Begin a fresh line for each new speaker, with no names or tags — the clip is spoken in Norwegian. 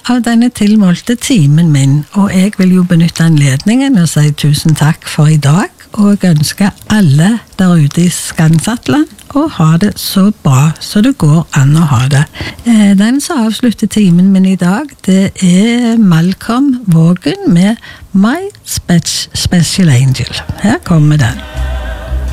av denne tilmålte timen min, og jeg vil jo benytte anledningen og si tusen takk for i dag, og ønske alle der ute i Skansattland å ha det så bra så det går an å ha det. Den som avslutter timen min i dag, det er Malcolm Vaughan med My Special Angel. Her kommer den.